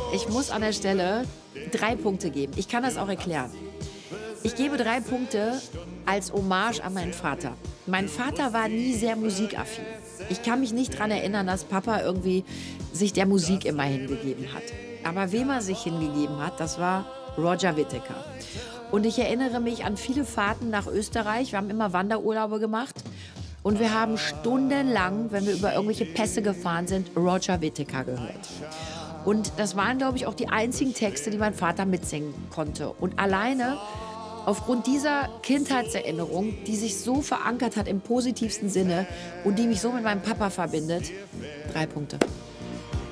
Ich muss an der Stelle 3 Punkte geben. Ich kann das auch erklären. Ich gebe 3 Punkte als Hommage an meinen Vater. Mein Vater war nie sehr musikaffin. Ich kann mich nicht daran erinnern, dass Papa irgendwie sich der Musik immer hingegeben hat. Aber wem er sich hingegeben hat, das war Roger Whittaker. Und ich erinnere mich an viele Fahrten nach Österreich. Wir haben immer Wanderurlaube gemacht. Und wir haben stundenlang, wenn wir über irgendwelche Pässe gefahren sind, Roger Whittaker gehört. Und das waren, glaube ich, auch die einzigen Texte, die mein Vater mitsingen konnte. Und alleine aufgrund dieser Kindheitserinnerung, die sich so verankert hat im positivsten Sinne und die mich so mit meinem Papa verbindet, 3 Punkte.